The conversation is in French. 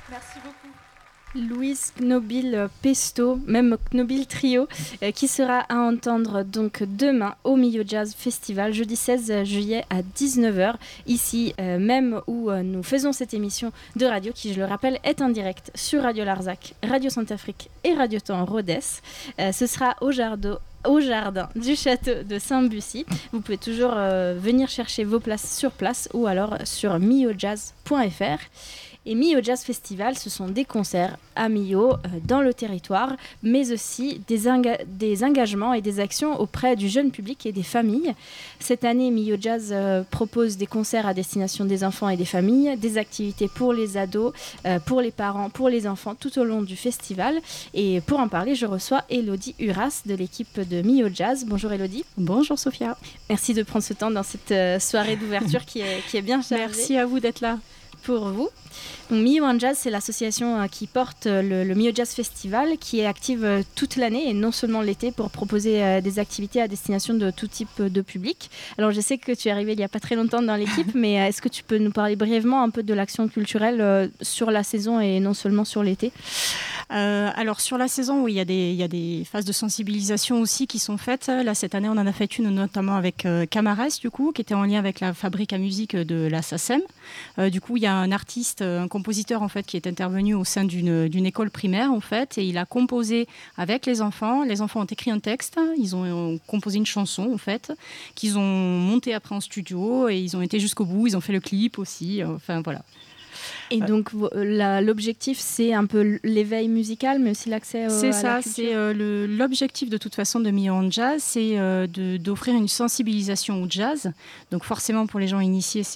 Merci beaucoup. Louise Knobil Pesto, même Knobil Trio, qui sera à entendre donc demain au Millau Jazz Festival, jeudi 16 juillet à 19h, ici même où nous faisons cette émission de radio, qui je le rappelle est en direct sur Radio Larzac, Radio Centrafrique et Radio Temps Rhodes. Ce sera au jardin du château de Saint-Bussy. Vous pouvez toujours venir chercher vos places sur place ou alors sur milhaujazz.fr. Et Millau Jazz Festival, ce sont des concerts à Millau, dans le territoire, mais aussi des engagements et des actions auprès du jeune public et des familles. Cette année, Millau Jazz propose des concerts à destination des enfants et des familles, des activités pour les ados, pour les parents, pour les enfants, tout au long du festival. Et pour en parler, je reçois Élodie Uras de l'équipe de Millau Jazz. Bonjour Élodie. Bonjour Sophia. Merci de prendre ce temps dans cette soirée d'ouverture qui est bien chargée. Merci à vous d'être là. Pour vous. Donc, Millau Jazz, c'est l'association qui porte le Millau Jazz Festival, qui est active toute l'année et non seulement l'été pour proposer des activités à destination de tout type de public. Alors je sais que tu es arrivée il n'y a pas très longtemps dans l'équipe, mais est-ce que tu peux nous parler brièvement un peu de l'action culturelle sur la saison et non seulement sur l'été ? Alors sur la saison, oui, il y a des phases de sensibilisation aussi qui sont faites. Là, cette année, on en a fait une notamment avec Camares, du coup, qui était en lien avec la fabrique à musique de la SACEM. Du coup, il y a un artiste, un compositeur en fait, qui est intervenu au sein d'une école primaire en fait, et il a composé avec les enfants. Les enfants ont écrit un texte, ils ont composé une chanson en fait, qu'ils ont montée après en studio et ils ont été jusqu'au bout. Ils ont fait le clip aussi. Enfin voilà. Et donc, l'objectif, c'est un peu l'éveil musical, mais aussi l'accès à la culture. C'est ça, c'est l'objectif de toute façon de Millau Jazz, c'est d'offrir une sensibilisation au jazz. Donc forcément, pour les gens initiés,